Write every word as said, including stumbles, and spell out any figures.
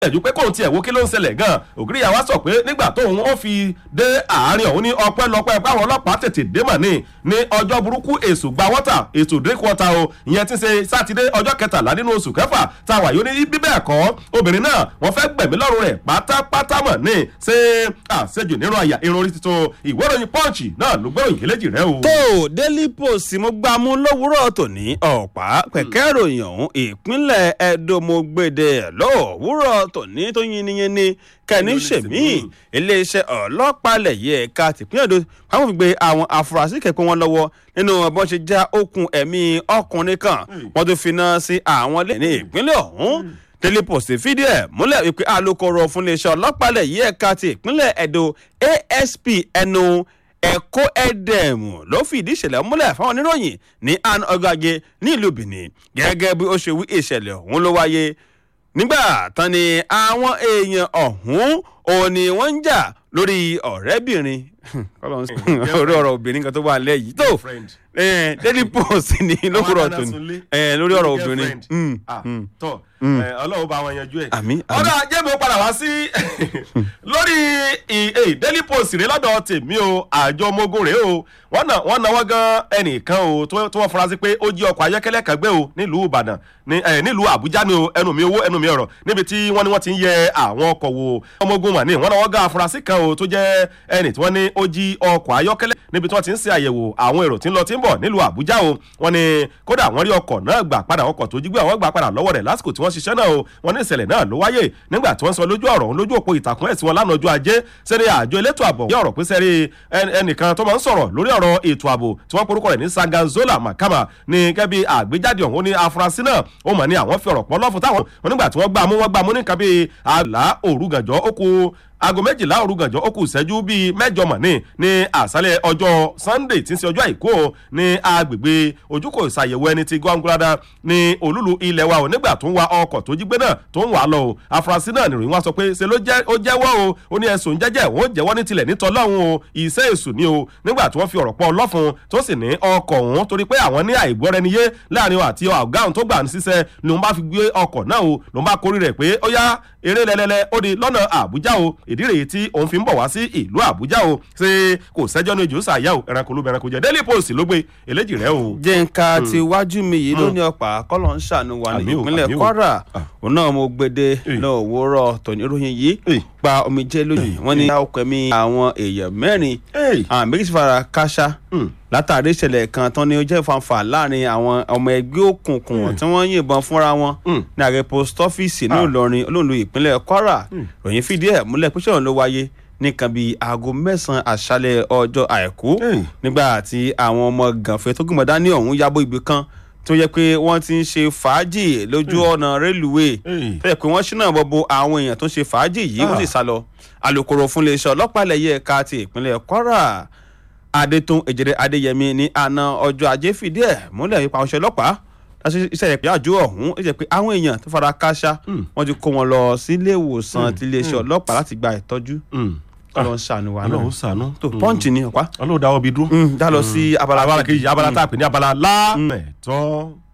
ẹ̀jú pé kóun tiẹ̀ wo kí ló ń ṣẹlẹ̀ gan Ògìrìyà wá sọ pé nígbà tóun ó fi dé àárín ọ̀hún ní ọpẹ́lọpẹ́ báwọn ọlọ́pàá tètè dé mà ní ní ọjọ́ burúkú èso gba wọ́tà èso drink water o ìyẹn ti ṣe sátidé ọjọ́ kẹtàlá nínú oṣù kẹfà táwa yóò ní bíbẹ̀ ẹ̀kọ́ obìnrin náà wọ́n fẹ́ gbẹ̀mí lọ́rùn rẹ̀ pátápátá mọ̀ ní ṣé àṣejù nínú àyà irun orí tuntun ìwé ìròyìn Punch náà ló gbé òyìnbó léjì rẹ o. tó Daily Post mo gbá mú lówùúrọ̀ tòní ọ̀pá pẹ̀kẹ́ ìròyìn ọ̀hún ìpínlẹ̀ Ẹdó mo gbèdè lówùúrọ̀ tòní tó yiniyini kẹ́ni ṣèmí iléeṣẹ́ ọlọ́pàá lẹ̀ yẹ ẹ̀ka tìpínlẹ̀ Ẹdó àwọn fi gbé àwọn afurasí kẹ̀kọ́ wọn lọ́wọ́ nínú bọ́n ṣe já okùn ẹ̀mí ọkùnrin kan wọ́n tún finá sí àwọn lẹ́yìn ní ìpínlẹ̀ ọ̀hún. Daily Post fìdí ẹ̀ múlẹ̀ wípé alukoro fún iléeṣẹ́ ọlọ́pàá lẹ̀ yí ẹ̀ka ti ìpínlẹ̀ Ẹdó A S P ẹnu ẹ̀kọ́ ẹ̀dẹ̀mù ló fìdí ìṣẹ̀lẹ̀ múlẹ̀ fáwọn oníròyìn ní an ọgàgé ní ìlú Benin gẹ́gẹ́ bí ó ṣe wí ìṣẹ̀lẹ̀ ọ̀hún ló wáyé nígbà tán ni àwọn èèyàn ọ̀hún òun ni wọ́n ń jà lórí ọ̀rẹ́bìnrin orí ọ̀rọ̀ obìnrin kan tó wà lẹ́yìn tó Daily Post ní lókùrọ̀ tó ní lórí ọ̀rọ̀ obìnrin. tọ́ Ọlọ́run bá wọn yanjú ẹ̀. ọ̀dà jẹ́mi ó padà wá sí lórí Daily Post rẹ̀ lọ́dọ̀ tèmi o àjọ ọmọ ogun rẹ̀ o wọ́n náwó gan ẹnìkan o tó wọ́n fura sí pé ó jí ọkọ̀ ayọ́kẹ́lẹ́ kan gbé o nílùú Ìbàdàn nílùú Àbújá ni o ẹnu mi owó ẹnu mi ọ̀rọ̀ níbi tí wọ́n ní wọ́n ti ń yẹ àwọn ọkọ̀ wo ọmọ ogun mà ní wọ́n náwó gan afurasí kan o tó jẹ́ ẹnì tí wọ́n ní ó jí ọkọ̀ ayọ́kẹ́lẹ́ níbi tí wọ́n ti ń ṣe àyẹ̀wò àwọn èrò tí ń lọ tí ń bọ̀ nílùú Àbújá o wọ́n ní kódà wọ́n rí ọkọ̀ náà gbà padà ọkọ̀ tó jí gbé àwọn gbà padà lọ́wọ́ rẹ̀ lásìkò tí wọ́n ṣiṣẹ́ náà o wọ́n ní ìṣẹ̀lẹ̀ náà ló wáyé nígbà tí wọ́n sọ lójú ọ̀rọ̀ lójú òpó ìtàkùn ẹ̀sìn wọn lánàá ọjọ́ ajé sẹ́ni àjọ elétò ààbò yẹ ọ̀rọ̀ pé sẹ́rí ẹnìkan tó máa ń sọ̀rọ̀ lórí ọ̀rọ̀ ètò ààbò tí wọ́n porúkọ rẹ̀ ní Saganzola Makama ní gẹ́gẹ́ bí àgbéjáde ọ̀hún ní afurasí náà ó mọ̀ ní àwọn fi ọ̀rọ̀ pọ̀ lọ́fun táwọn wọn nígbà tí wọ́n gbà mú wọ́n gbà mú ní nǹkan bíi àlá òrùgànjọ́ ó kù aago méjìlá òrùgànjọ́ ó kù ìṣẹ́jú bíi mẹ́jọ mọ̀ ní ní àṣálẹ̀ ọjọ́ Sunday tí ń ṣe ọjọ́ àìkú ní agbègbè ojúkò ìṣàyẹ̀wò ẹni tí Gwangulada ní olúlu ilẹ̀ wa ò nígbà tó ń wa ọkọ̀ tó jí gbé náà tó ń wà lọ o afurasí náà nìròyìn wá sọ pé ṣe ló jẹ́ ó jẹ́wọ́ o ó ní ẹ̀sùn jẹ́jẹ́ wọ́n jẹ́wọ́ ní tilẹ̀ nítọ́lọ́hún o ìṣe èṣù ni o nígbà tí wọ́n fi ọ̀rọ̀ pọ̀ ọlọ́fun tó sì ní ọkọ̀ ọ̀hún torí pé àwọn ní àìgbọ́ra-ẹni-yé láàrin àti ọ̀gá òun tó gbà ní ṣiṣẹ́ lòun bá fi gbé ọkọ̀ náà o lòun bá kórí rẹ̀ pé ó yá eré lẹ́lẹ́lẹ́ ó di lọ́nà Àbújá o ìdí rèé tí òun fi ń bọ̀ wá sí ìlú Àbújá o ṣe kò sẹ́jọ́ ní ojú ṣàyà o ẹranko ló bẹ̀rẹ̀ kò jẹ́ Daily Post ló gbé eléjì rẹ o. jẹ́ǹka ti wájú mi yìí ló ní ọ̀pá kọ́lọ̀ ń ṣàánú wa ní ìpínlẹ̀ Kwara òun náà mo gbede náà òwúrọ̀ tòní ìròyìn yìí pa omijé lójú wọn ní ọkọ̀ mi àwọn èèyàn mẹ́rin àwọn méjì sì fara káṣá látàrí ìṣẹ̀lẹ̀ kan tán ni ó jẹ́ fanfà láàrin àwọn ọmọ ẹgbẹ́ òkùnkùn tí wọ́n yìnbọn fúnra wọn ní ààrẹ post office ní Ìlọrin olóńlù ìpínlẹ̀ Kwara ròyìn fìdí ẹ̀ múlẹ̀ pé ṣẹ̀wọ̀n ló wáyé nìkan bíi aago mẹ́sàn-án àṣálẹ̀ ọjọ́ àìkú nígbà tí àwọn ọmọ gànfẹ́ tó gbìmọ̀ dání ọ̀hún yábọ̀ ibì kan tó yẹ pé wọ́n ti ń ṣe fàájì lójú ọ̀nà rélùwé tó yẹ pé wọ́n ṣínà bọ́bọ àwọn èèyàn tó ń ṣe fàájì yìí wọ́n sì sá lọ alukoro fún iléeṣẹ́ ọlọ́pàá lẹ́yẹ ẹ̀ka ti ìpínlẹ̀ Kwara Adétún Èjìrè Adéyẹmí ní àná ọjọ́ ajé fìdí ẹ̀ múlẹ̀ nípa àwọn ọlọ́pàá láti ìṣẹ̀lẹ̀ pé àjò ọ̀hún ó jẹ́ pé àwọn èèyàn tó fara káṣá wọ́n ti kó wọn lọ sí ilé ìwòsàn ti iléeṣẹ́ ọlọ́pàá láti gba ìtọ́jú Ọlọ́run ṣàánú wa náà Ọlọ́run ṣàánú tó Punch ní ọ̀pá Ọlọ́run dáwọ́ bí dúró dá lọ sí abala kejì abala tá a pè ní abala lámẹ̀tọ́.